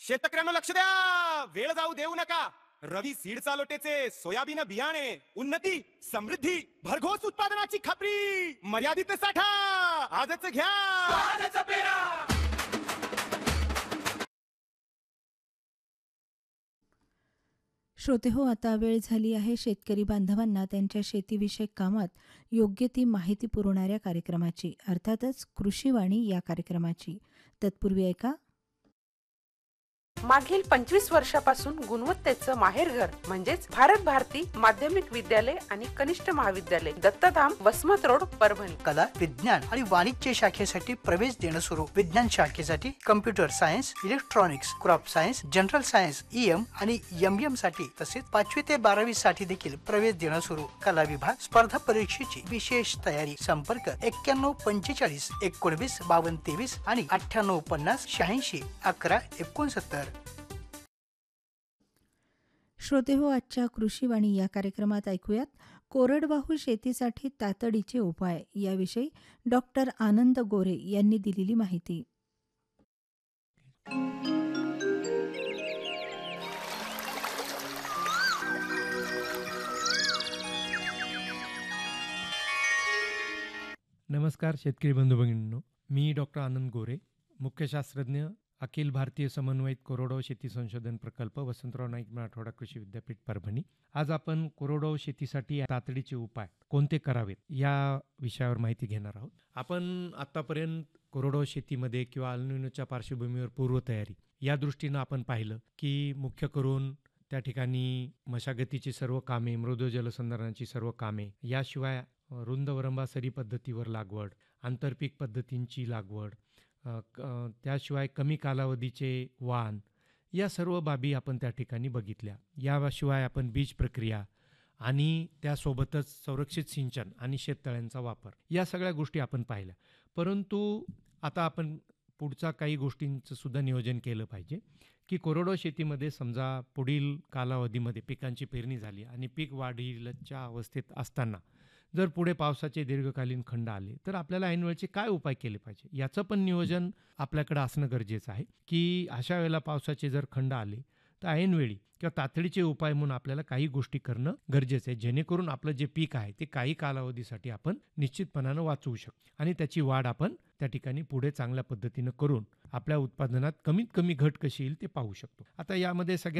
शेतकऱ्यांना लक्ष द्या, वेळ जाऊ देऊ नका. रवी सीड चालोटेचे सोयाबीन बियाणे, उन्नती, समृद्धी, भरघोस उत्पादनाची खात्री, मर्यादित साठा, आजच घ्या. आजच पेरा. श्रोते हो, आता वेळ झाली आहे शेतकरी बांधवांना त्यांच्या शेतीविषयक कामात योग्य ती माहिती पुरवणाऱ्या कार्यक्रमाची, अर्थातच कृषीवाणी या कार्यक्रमाची. तत्पूर्वी ऐका. मागील 25 वर्षापासून गुणवत्तेचं माहेरघर म्हणजेच भारत भारती माध्यमिक विद्यालय आणि कनिष्ठ महाविद्यालय, दत्तधाम, वसमत रोड, परभणी. कला, विज्ञान आणि वाणिज्य शाखेसाठी प्रवेश देणं सुरू. विज्ञान शाखेसाठी computer science, electronics, crop science, general science, EM आणि MM साठी तसेच 5वी ते 12वी साठी देखील प्रवेश देणं सुरू. कला विभाग स्पर्धा परीक्षेची विशेष तयारी. संपर्क 91 45 19 52 23 आणि 98 50 86 11 69. श्रोते हो, आजच्या कृषीवाणी या कार्यक्रमात ऐकूयात कोरडवाहू शेतीसाठी तातडीचे उपाय याविषयी डॉक्टर आनंद गोरे यांनी दिलेली माहिती. नमस्कार शेतकरी बंधू भगिनींनो, मी डॉक्टर आनंद गोरे, मुख्य शास्त्रज्ञ, अखिल भारतीय समन्वयित कोरडवाहू शेती संशोधन प्रकल्प, वसंतराव नाईक मराठवाडा कृषी विद्यापीठ, परभणी. आज आपण कोरडवाहू शेतीसाठी तातडीचे उपाय कोणते करावेत या विषयावर माहिती घेणार आहोत. आपण आतापर्यंत कोरडवाहू शेतीमध्ये किंवा अल निनोच्या पार्श्वभूमीवर पूर्वतयारी या दृष्टीनं आपण पाहिलं की मुख्य करून त्या ठिकाणी मशागतीची सर्व कामे, मृद जलसंधारणाची सर्व कामे, याशिवाय रुंद वरंबा सरी पद्धतीवर लागवड, आंतरपीक पद्धतींची लागवड, त्याशिवाय कमी कालावधीचे वाण, या सर्व बाबी आपण त्या ठिकाणी बघितल्या. याशिवाय आपण बीज प्रक्रिया आणि त्यासोबतच संरक्षित सिंचन आणि शेततळ्यांचा वापर, या सगळ्या गोष्टी आपण पाहिल्या. परंतु आता आपण पुढच्या काही गोष्टींचं सुद्धा नियोजन केलं पाहिजे की कोरडवाहू शेतीमध्ये समजा पुढील कालावधीमध्ये पिकांची पेरणी झाली आणि पीक वाढीच्या अवस्थेत असताना जर पुढे पावसाचे दीर्घकालीन खंड आले तर आपल्याला ऐनवेळचे काय उपाय केले पाहिजे याचं पण नियोजन आपल्याकडे असणं गरजेचं आहे. की अशा वेळेला पावसाचे जर खंड आले तर ऐनवेळी किंवा तातडीचे उपाय म्हणून आपल्याला काही गोष्टी करणं गरजेचं आहे, जेणेकरून आपलं जे पीक आहे ते काही कालावधीसाठी आपण निश्चितपणानं वाचवू शकतो आणि त्याची वाढ आपण त्या ठिकाणी पुढे चांगल्या पद्धतीनं करून आपल्या उत्पादनात कमीत कमी घट कशी येईल ते पाहू शकतो. आता यामध्ये सगळ्यात